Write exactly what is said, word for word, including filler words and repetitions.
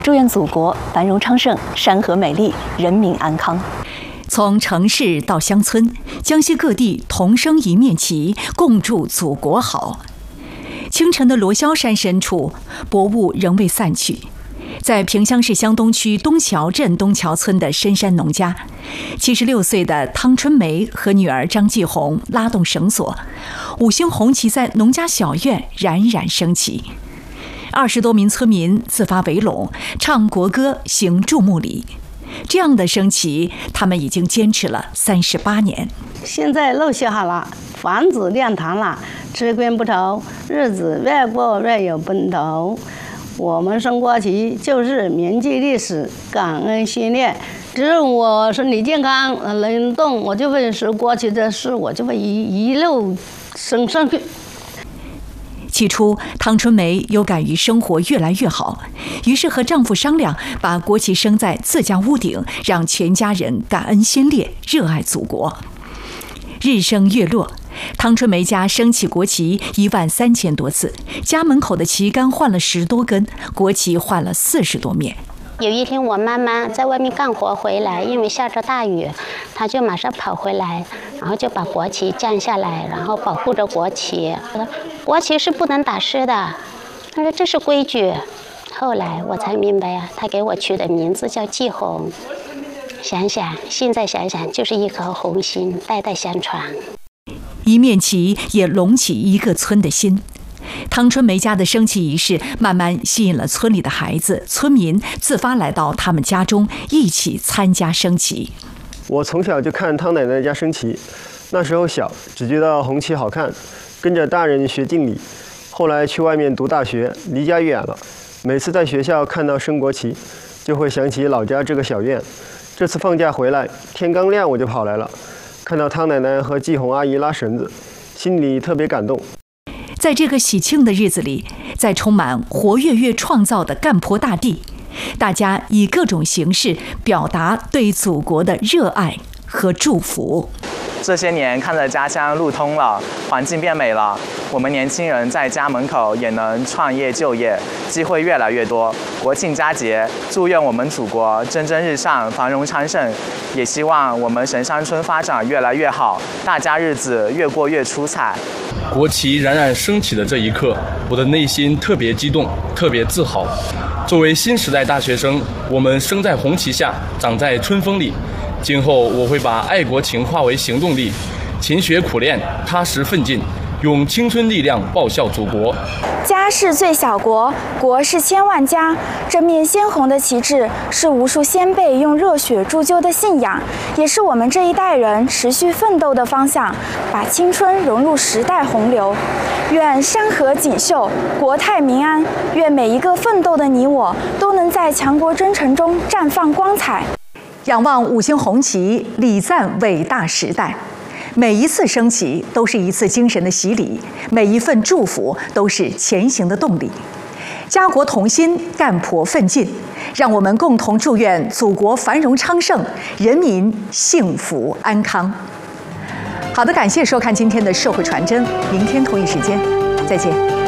祝愿祖国繁荣昌盛，山河美丽，人民安康。 从城市到乡村，江西各地同升一面旗，共祝祖国好。清晨的罗霄山深处，薄雾仍未散去。在萍乡市乡东区东桥镇东桥村的深山农家，七十六岁的汤春梅和女儿张继红拉动绳索，五星红旗在农家小院冉冉升起。二十多名村民自发围拢，唱国歌，行注目礼。这样的升旗，他们已经坚持了三十八年。 现在路修好了，房子亮堂了，吃亏不愁，日子越过越有奔头。我们升国旗就是铭记历史，感恩先烈。只要我身体健康，能动，我就会升国旗的事，我就会一一路升上去。 起初，汤春梅有感于生活越来越好，于是和丈夫商量，把国旗升在自家屋顶，让全家人感恩先烈，热爱祖国。日升月落，汤春梅家升起国旗一万三千多次，家门口的旗杆换了十多根，国旗换了四十多面。 有一天，我妈妈在外面干活回来，因为下着大雨，她就马上跑回来，然后就把国旗降下来，然后保护着国旗。国旗是不能打湿的，她说这是规矩。后来我才明白啊，她给我取的名字叫继红。想想，现在想想，就是一颗红心，代代相传。 一面旗也隆起一个村的心。汤春梅家的升旗仪式慢慢吸引了村里的孩子、村民自发来到他们家中，一起参加升旗。 我从小就看汤奶奶家升旗，那时候小，只觉得红旗好看，跟着大人学敬礼。后来去外面读大学，离家远了，每次在学校看到升国旗，就会想起老家这个小院。这次放假回来，天刚亮我就跑来了，看到汤奶奶和季红阿姨拉绳子，心里特别感动。 在这个喜庆的日子里，在充满活跃跃创造的干坡大地，大家以各种形式表达对祖国的热爱和祝福。 这些年看着家乡路通了，环境变美了，我们年轻人在家门口也能创业就业，机会越来越多。国庆佳节，祝愿我们祖国蒸蒸日上，繁荣昌盛，也希望我们神山村发展越来越好，大家日子越过越出彩。 国旗冉冉升起的这一刻，我的内心特别激动，特别自豪。作为新时代大学生，我们生在红旗下，长在春风里。今后我会把爱国情化为行动力，勤学苦练，踏实奋进，用青春力量报效祖国。 家是最小国，国是千万家。这面鲜红的旗帜是无数先辈用热血铸就的信仰，也是我们这一代人持续奋斗的方向。把青春融入时代洪流，愿山河锦绣，国泰民安。愿每一个奋斗的你我都能在强国征程中绽放光彩。 仰望五星红旗，礼赞伟大时代。每一次升旗都是一次精神的洗礼，每一份祝福都是前行的动力。家国同心，干婆奋进，让我们共同祝愿祖国繁荣昌盛，人民幸福安康。好的，感谢收看今天的社会传真，明天同一时间再见。